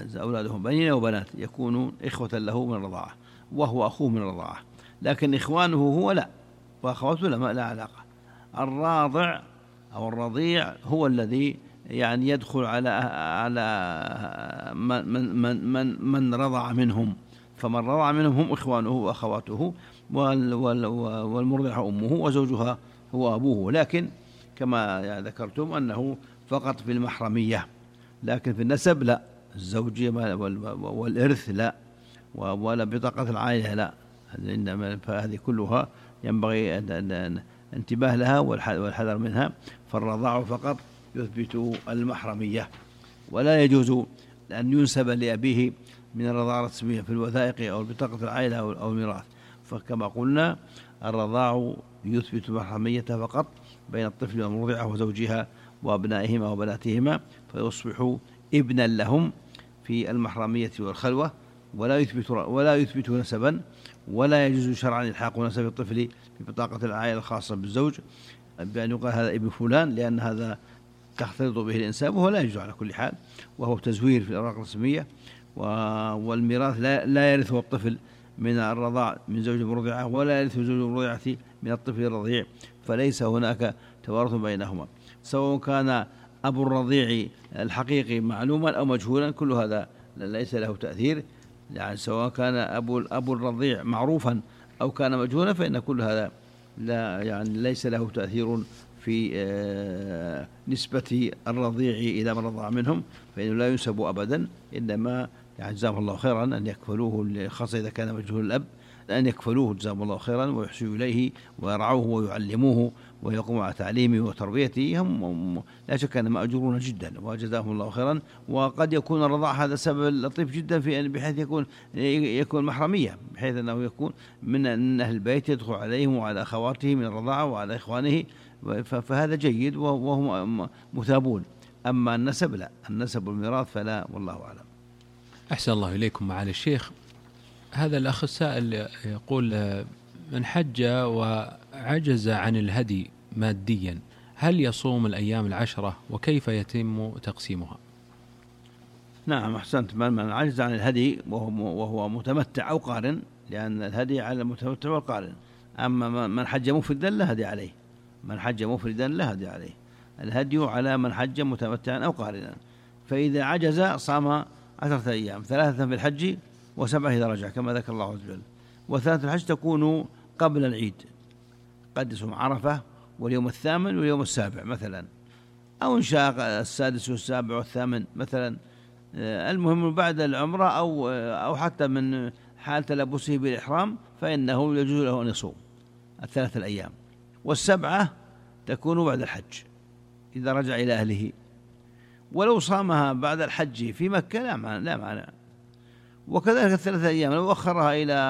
أولادهم بنين وبنات يكونون إخوة له من الرضاعة وهو أخوه من الرضاعة، لكن إخوانه هو لا، وأخواته لا علاقة. الراضع أو الرضيع هو الذي يعني يدخل على من رضع منهم، فمن رضع منهم هم إخوانه وأخواته، والمرضعة أمه وزوجها هو أبوه، لكن كما ذكرتم أنه فقط في المحرمية، لكن في النسب لا، الزوجية والإرث لا، ولا بطاقة العائلة لا، إنما فهذه كلها ينبغي انتباه لها والحذر منها. فالرضاع فقط يثبت المحرمية، ولا يجوز أن ينسب لأبيه من الرضاعة الرسمية في الوثائق أو بطاقة العائلة أو الميراث. فكما قلنا الرضاع يثبت المحرمية فقط بين الطفل والمرضعة وزوجها وأبنائهما وبناتهما، فيصبح ابنا لهم في المحرمية والخلوة، ولا يثبت نسبا، ولا يجوز شرعا إلحاق نسب الطفل في بطاقة العائلة الخاصة بالزوج بأن يقال هذا ابن فلان، لأن هذا تختلط به الإنساب، وهو لا يجوز على كل حال، وهو تزوير في الأوراق الرسمية. والميراث لا يرثه الطفل من الرضاع من زوج المرضعة، ولا يرث زوج المرضعة من الطفل الرضيع، فليس هناك توارث بينهما، سواء كان أبو الرضيع الحقيقي معلوما أو مجهولا، كل هذا ليس له تأثير، يعني سواء كان أبو الرضيع معروفا أو كان مجهولا، فإن كل هذا لا يعني ليس له تأثير في نسبة الرضيع إلى من رضع منهم، فإنه لا ينسب أبدا، إنما يعني جزاهم الله خيرا أن يكفلوه، خاصة إذا كان مجهول الأب، أن يكفلوه جزاهم الله خيرا ويحسنوا إليه ويرعوه ويعلموه ويقوموا على تعليمه وتربيته، هم لا شك أنهم مأجورون جدا وجزاهم الله خيرا. وقد يكون الرضاع هذا سبب لطيف جدا في بحيث يكون محرمية، بحيث أنه يكون من أهل البيت يدخل عليهم وعلى أخواته من الرضاعة وعلى إخوانه، فهذا جيد وهم مثابون. أما النسب لا، النسب والميراث فلا، والله أعلم. أحسن الله إليكم معالي الشيخ. هذا الأخ السائل يقول من حج وعجز عن الهدي ماديا هل يصوم الأيام 10، وكيف يتم تقسيمها؟ نعم أحسنت. من عجز عن الهدي وهو متمتع أو قارن، لأن الهدي على المتمتع والقارن، أما من حج مفردا لا هدي عليه، من حج مفردا لا هدي عليه، الهدي على من حج متمتعا أو قارنا. فإذا عجز صام 10 أيام، 3 في الحج و7 إذا رجع كما ذكر الله عز وجل. و3 الحج تكون قبل العيد، قد يصوم عرفة واليوم 8 واليوم 7 مثلا، أو إن شاء 6 و7 و8 مثلا، المهم بعد العمرة أو حتى من حال تلبسه بالإحرام، فإنه يجوز له أن يصوم 3 الأيام. و7 تكون بعد الحج إذا رجع إلى أهله، ولو صامها بعد الحج في مكة لا مانع. وكذلك 3 أيام لو أخرها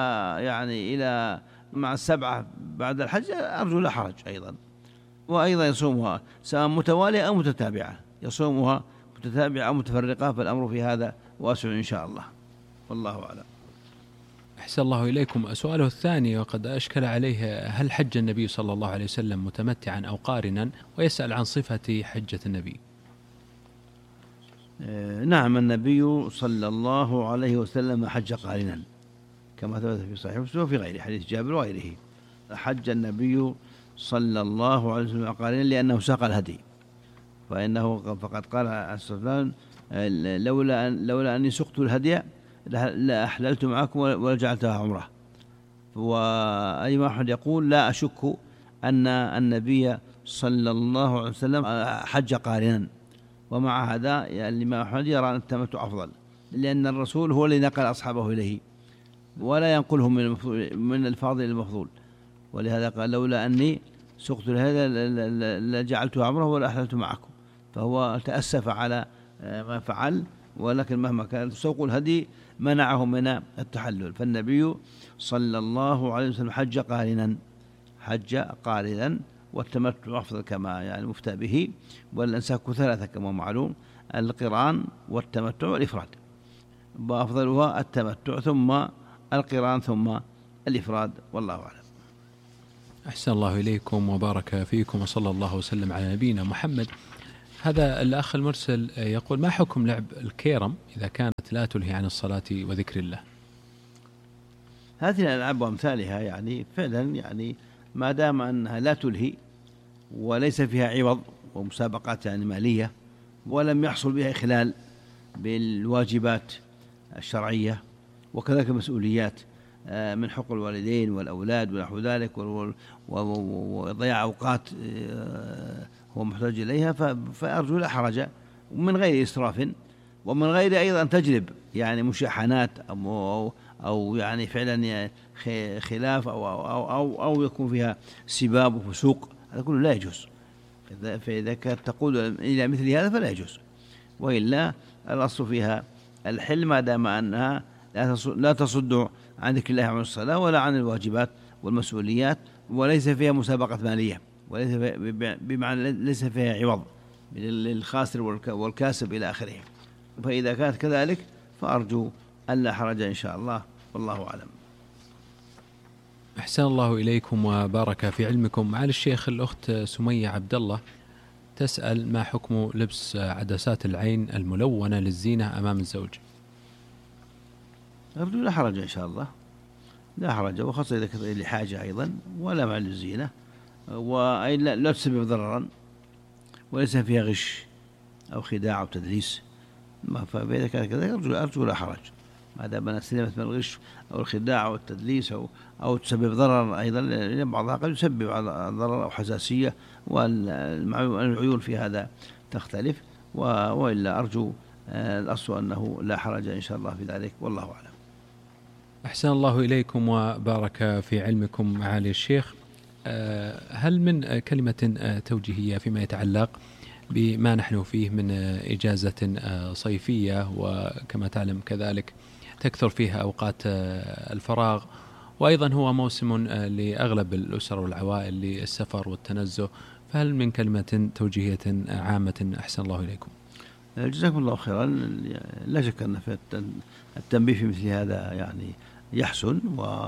إلى مع 7 بعد الحج أرجو لا حرج أيضا. وأيضا يصومها سواء متوالية أو متتابعة، يصومها متتابعة أو متفرقة، فالأمر في هذا واسع إن شاء الله، والله أعلم. أحسن الله إليكم. سؤاله الثاني وقد أشكل عليه، هل حج النبي صلى الله عليه وسلم متمتعا أو قارنا؟ ويسأل عن صفة حجة النبي. نعم، النبي صلى الله عليه وسلم حج قارنا كما ثبت في صحيح مسلم وفي غيره، حديث جابر وغيره. حج النبي صلى الله عليه وسلم قارنا لأنه ساق الهدي، فقد قال عليه الصلاة والسلام لولا أني سقت الهدي لأحللت معكم ولجعلتها عمره. وأي أحد يقول لا أشك أن النبي صلى الله عليه وسلم حج قارنا، ومع هذا الإمام أحمد يرى أن التمتع أفضل، لأن الرسول هو الذي نقل أصحابه إليه ولا ينقلهم من الفاضل إلى المفضول، ولهذا قال لولا أني سقت هذا لجعلته عمره ولا أحللت معكم. فهو تأسف على ما فعل، ولكن مهما كان سوق الهدي منعه من التحلل. فالنبي صلى الله عليه وسلم حج قارنا، والتمتع أفضل كما مفتى به، والأنساك 3 كما معلوم، القران والتمتع والإفراد، وأفضلها التمتع ثم القران ثم الإفراد، والله أعلم. أحسن الله إليكم وبارك فيكم، وصلى الله وسلم على نبينا محمد. هذا الأخ المرسل يقول: ما حكم لعب الكيرم إذا كانت لا تلهي عن الصلاة وذكر الله؟ هذه الألعاب وأمثالها يعني فعلا يعني ما دام أنها لا تلهي وليس فيها عوض ومسابقات يعني مالية ولم يحصل بها إخلال بالواجبات الشرعية وكذلك المسؤوليات من حقوق الوالدين والأولاد ونحو ذلك وضياع أوقات هو محتاج إليها، فأرجو لا حرج، ومن غير إسراف ومن غير أيضا تجلب يعني مشاحنات أو يعني فعلا خلاف أو يكون فيها سباب وفسوق، هذا كله لا يجوز. فإذا كانت تقود إلى مثل هذا فلا يجوز، وإلا الأصل فيها الحل ما دام أنها لا تصد عن ذكر الله عن الصلاة ولا عن الواجبات والمسؤوليات، وليس فيها مسابقة مالية، وليس بمعنى ليس فيها عوض للخاسر والكاسب إلى آخره. فإذا كانت كذلك فأرجو أن لا حرج إن شاء الله، والله أعلم. أحسن الله إليكم وبارك في علمكم. معالي الشيخ، الأخت سمية عبد الله تسأل: ما حكم لبس عدسات العين الملونة للزينة أمام الزوج؟ أرجو لا حرج إن شاء الله، لا حرج، وخاصة إذا كانت لحاجة أيضا ولا مع الزينة، ولا تسبب ضررا وليس فيها غش أو خداع أو تدليس. فإذا كان كذلك أرجو لا حرج، ما دام أنها سلمت من الغش أو الخداع أو التدليس أو تسبب ضرر أيضا، لأن بعضها قد يسبب ضرر أو حساسية، والعيون في هذا تختلف، وإلا أرجو الأصل أنه لا حرج إن شاء الله في ذلك، والله أعلم. أحسن الله إليكم وبارك في علمكم معالي الشيخ. هل من كلمة توجيهية فيما يتعلق بما نحن فيه من إجازة صيفية، وكما تعلم كذلك تكثر فيها أوقات الفراغ، وأيضا هو موسم لأغلب الأسر والعوائل للسفر والتنزه، فهل من كلمة توجيهية عامة أحسن الله إليكم؟ جزاكم الله خيرا. لا شك أن التنبيه في مثل هذا يعني يحسن،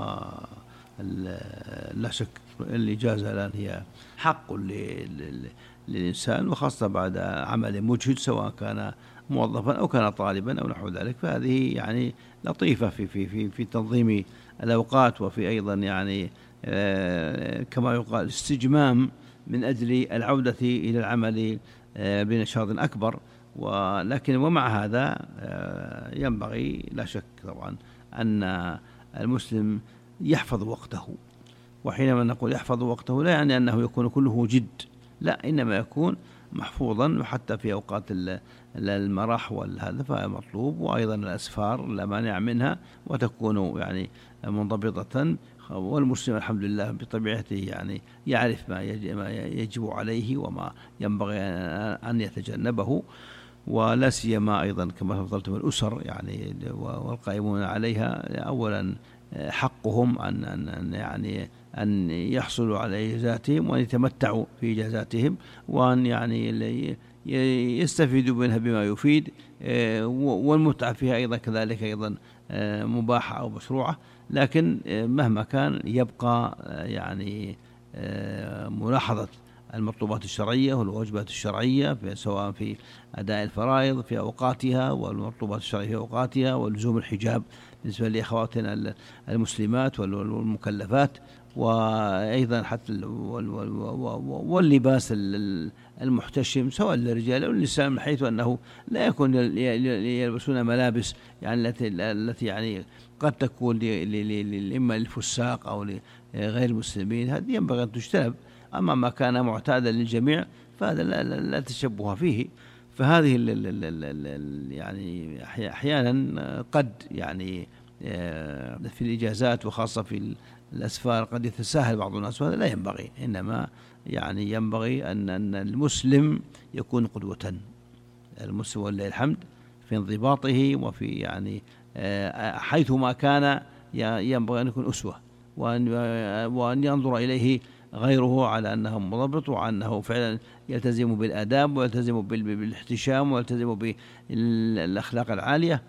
ولا شك الإجازة الآن هي حق للإنسان، وخاصة بعد عمل مجهد سواء كان موظفا أو كان طالبا أو نحو ذلك، فهذه يعني لطيفة في تنظيم الأوقات، وفي أيضا يعني كما يقال استجمام من أجل العودة إلى العمل بنشاط أكبر. ولكن ومع هذا ينبغي لا شك طبعا أن المسلم يحفظ وقته، وحينما نقول يحفظ وقته لا يعني أنه يكون كله جد، لا، إنما يكون محفوظا، وحتى في أوقات المرح والهذا فمطلوب، وأيضا الأسفار لا مانع منها وتكون يعني منضبطة. والمسلم الحمد لله بطبيعته يعني يعرف ما يجب عليه وما ينبغي أن يتجنبه، ولا سيما أيضا كما فضلتم الأسر يعني والقائمون عليها، أولا حقهم أن يحصلوا على إجازاتهم وأن يتمتعوا في إجازاتهم، وأن يعني يستفيدوا منها بما يفيد، والمتعة فيها أيضا كذلك أيضا مباحة أو مشروعة. لكن مهما كان يبقى يعني ملاحظة المطلوبات الشرعية والواجبات الشرعية سواء في أداء الفرائض في أوقاتها والمطلوبات الشرعية في أوقاتها، ولزوم الحجاب بالنسبة لأخواتنا المسلمات والمكلفات، وأيضا حتى واللباس المحتشم سواء للرجال أو للنساء، من حيث أنه لا يكون يلبسون ملابس يعني التي يعني قد تكون إما للفساق أو لغير المسلمين، هذه ينبغي أن تجتنب. أما ما كان معتادا للجميع فهذا لا تشبه فيه. فهذه يعني أحيانا قد يعني في الإجازات وخاصة في الأسفار قد يتساهل بعض الناس، وهذا لا ينبغي، إنما يعني ينبغي أن المسلم يكون قدوة، المسلم ولله الحمد في انضباطه وفي يعني حيثما كان ينبغي أن يكون أسوة، وأن ينظر إليه غيره على أنه مضبط وأنه فعلا يلتزم بالآداب ويلتزم بالاحتشام ويلتزم بالأخلاق العالية.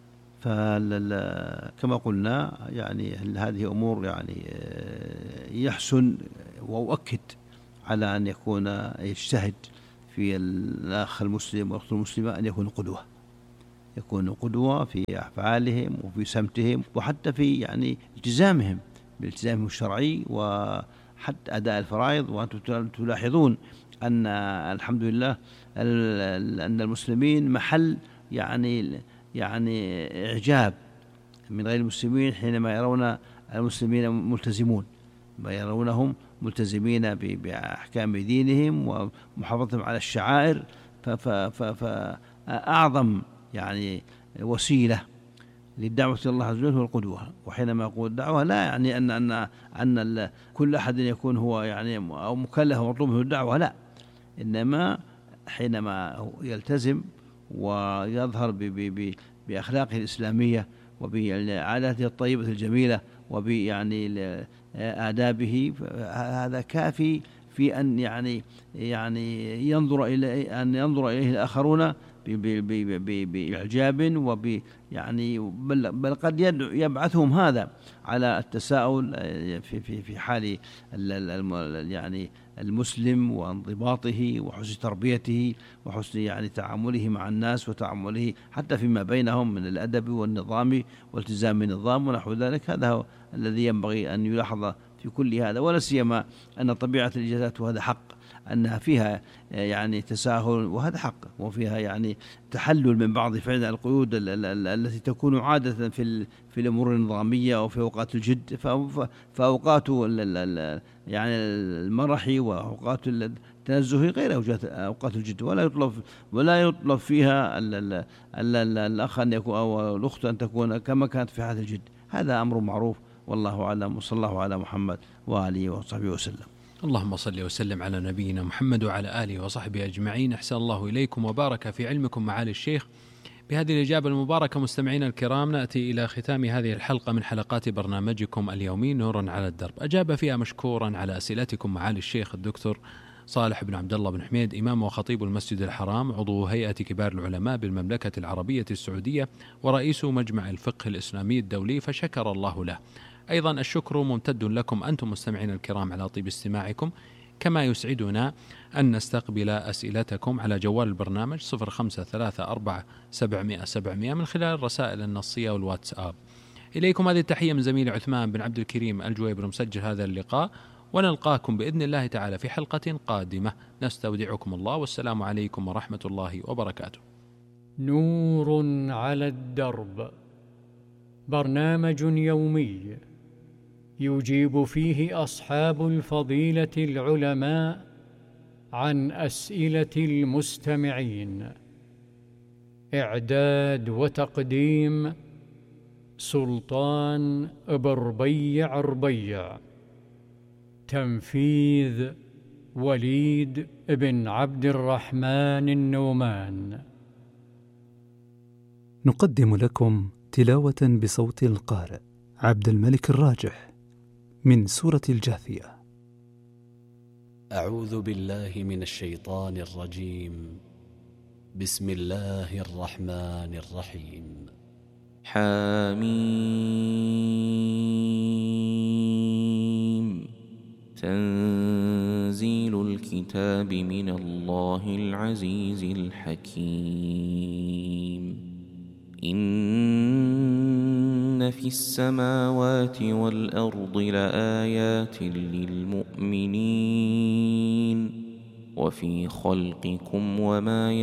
فكما قلنا يعني هذه أمور يعني يحسن وأؤكد على أن يكون يجتهد في الأخ المسلم والأخت المسلمة أن يكونوا قدوة في أفعالهم وفي سمتهم، وحتى في يعني التزامهم الشرعي وحتى أداء الفرائض. وأنتم تلاحظون أن الحمد لله أن المسلمين محل يعني إعجاب من غير المسلمين حينما يرون المسلمين ملتزمون، ما يرونهم ملتزمين بأحكام دينهم ومحافظتهم على الشعائر. فأعظم يعني وسيلة للدعوة إلى الله عز وجل هو القدوة. وحينما يقول الدعوة لا يعني أن كل أحد يكون هو يعني أو مكلف ومطلوب منه الدعوة، لا، إنما حينما يلتزم ويظهر بأخلاقه الإسلامية وبعاداته الطيبة الجميلة وبيعني آدابه، هذا كافي في أن ينظر إليه الآخرون بإعجاب بل قد يبعثهم هذا على التساؤل في حال المسلم وانضباطه وحسن تربيته وحسن تعامله مع الناس وتعامله حتى فيما بينهم من الأدب والنظام والتزام النظام ونحو ذلك. هذا هو الذي ينبغي أن يلاحظ في كل هذا، ولا سيما أن طبيعة الإجازات وهذا حق أنها فيها تساهل، وهذا حق، وفيها تحلل من بعض فعل القيود التي تكون عادة في الأمور النظامية أو في أوقات الجد. فأوقات المرح وأوقات التنزه غير أوقات الجد، ولا يطلب فيها الأخ أن يكون أو الأخت أن تكون كما كانت في حالة الجد. هذا أمر معروف، والله أعلم، وصلى الله على محمد وآله وصحبه وسلم. اللهم صل وسلم على نبينا محمد وعلى آله وصحبه أجمعين. أحسن الله إليكم وبارك في علمكم معالي الشيخ. بهذه الإجابة المباركة مستمعينا الكرام نأتي إلى ختام هذه الحلقة من حلقات برنامجكم اليومي نور على الدرب. أجاب فيها مشكورا على أسئلتكم معالي الشيخ الدكتور صالح بن عبد الله بن حميد، إمام وخطيب المسجد الحرام، عضو هيئة كبار العلماء بالمملكة العربية السعودية ورئيس مجمع الفقه الإسلامي الدولي، فشكر الله له. أيضا الشكر ممتد لكم أنتم مستمعين الكرام على طيب استماعكم، كما يسعدنا أن نستقبل أسئلتكم على جوال البرنامج 0534 من خلال الرسائل النصية والواتساب. إليكم هذه التحية من زميل عثمان بن عبد الكريم الجويبر مسجل هذا اللقاء، ونلقاكم بإذن الله تعالى في حلقة قادمة. نستودعكم الله، والسلام عليكم ورحمة الله وبركاته. نور على الدرب، برنامج يومي يجيب فيه أصحاب الفضيلة العلماء عن أسئلة المستمعين. إعداد وتقديم سلطان بربيع ربيع. تنفيذ وليد بن عبد الرحمن النومان. نقدم لكم تلاوة بصوت القارئ عبد الملك الراجح من سورة الجاثية. أعوذ بالله من الشيطان الرجيم. بسم الله الرحمن الرحيم. حاميم. تنزيل الكتاب من الله العزيز الحكيم. إن في السماوات والأرض لآيات للمؤمنين وفي خلقكم وما